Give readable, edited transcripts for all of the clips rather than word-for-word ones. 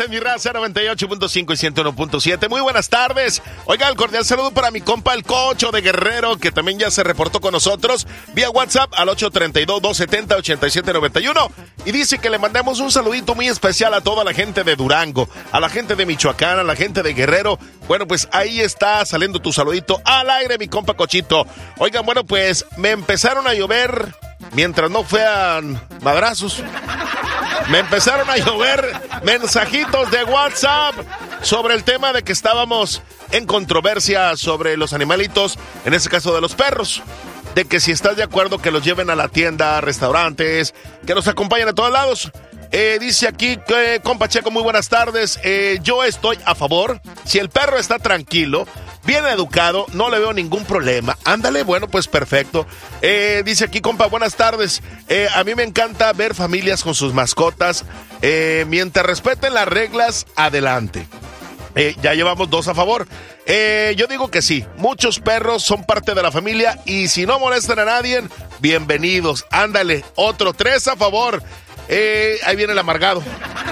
Esta es mi raza 98.5 y 101.7. Muy buenas tardes. Oiga, el cordial saludo para mi compa el Cocho de Guerrero, que también ya se reportó con nosotros vía WhatsApp al 832-270-8791. Y dice que le mandemos un saludito muy especial a toda la gente de Durango, a la gente de Michoacán, a la gente de Guerrero. Bueno, pues ahí está saliendo tu saludito al aire, mi compa Cochito. Oigan, bueno, pues me empezaron a llover mientras no fueran madrazos. Me empezaron a llover mensajitos de WhatsApp sobre el tema de que estábamos en controversia sobre los animalitos, en este caso de los perros. De que si estás de acuerdo que los lleven a la tienda, a restaurantes, que los acompañen a todos lados. Dice aquí, compa Checo, muy buenas tardes. Yo estoy a favor. Si el perro está tranquilo, bien educado, no le veo ningún problema. Ándale, bueno, pues perfecto. Dice aquí, compa, buenas tardes. A mí me encanta ver familias con sus mascotas. Mientras respeten las reglas, adelante. Ya llevamos 2 a favor. Yo digo que sí, muchos perros son parte de la familia y si no molestan a nadie, bienvenidos. Ándale, otro 3 a favor. Ahí viene el amargado.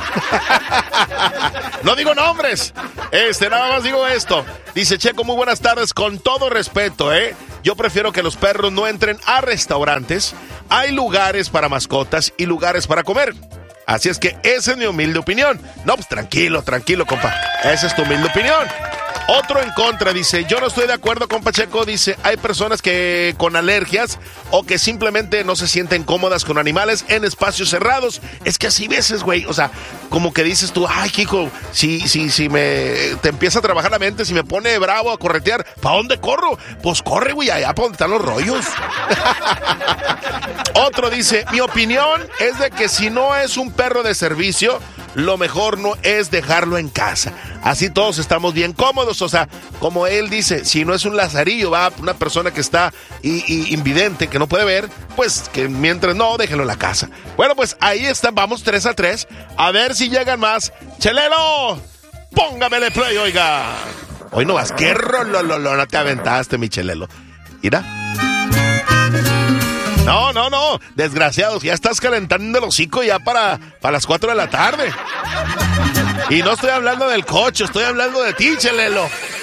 No digo nombres. Nada más digo esto. Dice Checo, muy buenas tardes. Con todo respeto, yo prefiero que los perros no entren a restaurantes. Hay lugares para mascotas y lugares para comer. Así es que esa es mi humilde opinión. No, pues tranquilo, compa. Esa es tu humilde opinión. Otro en contra, dice, yo no estoy de acuerdo con Pacheco, dice, hay personas que con alergias o que simplemente no se sienten cómodas con animales en espacios cerrados. Es que así veces, güey, o sea, como que dices tú, ay, hijo, si te empieza a trabajar la mente, si me pone bravo a corretear, ¿para dónde corro? Pues corre, güey, allá para donde están los rollos. Otro dice, mi opinión es de que si no es un perro de servicio, lo mejor no es dejarlo en casa. Así todos estamos bien cómodos. O sea, como él dice, si no es un lazarillo, va una persona que está invidente, que no puede ver, pues que mientras no, déjenlo en la casa. Bueno, pues ahí están, vamos 3 a 3. A ver si llegan más. Chelelo, póngamele play, oiga. Hoy no vas, qué no te aventaste, mi Chelelo. Mira. No, desgraciados, ya estás calentando el hocico ya para las 4 de la tarde. Y no estoy hablando del Cocho, estoy hablando de ti, Chelelo.